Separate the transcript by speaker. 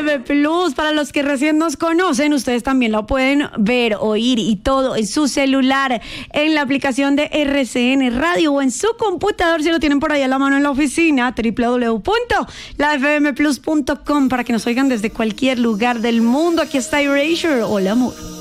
Speaker 1: FM Plus. Para los que recién nos conocen, ustedes también lo pueden ver, oír y todo en su celular, en la aplicación de RCN Radio o en su computador si lo tienen por ahí a la mano en la oficina, www.lafmplus.com, para que nos oigan desde cualquier lugar del mundo. Aquí está Erasure. Hola, amor.